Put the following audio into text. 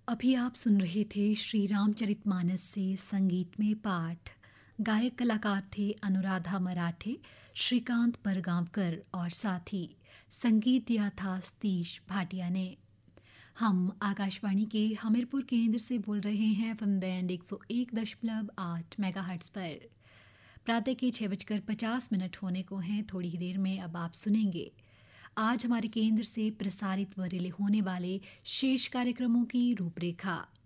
अभी आप सुन रहे थे श्री रामचरितमानस से संगीत में पाठ। गायक कलाकार थे अनुराधा मराठे, श्रीकांत बरगांवकर और साथ ही संगीत दिया था सतीश भाटिया ने। हम आकाशवाणी के हमीरपुर केंद्र से बोल रहे हैं एफएम बैंड 101.8 मेगाहर्ट्ज पर। प्रातः के 6:50 होने को हैं। थोड़ी ही देर में अब आप सुनेंगे आज हमारे केंद्र से प्रसारित व रिले होने वाले शेष कार्यक्रमों की रूपरेखा।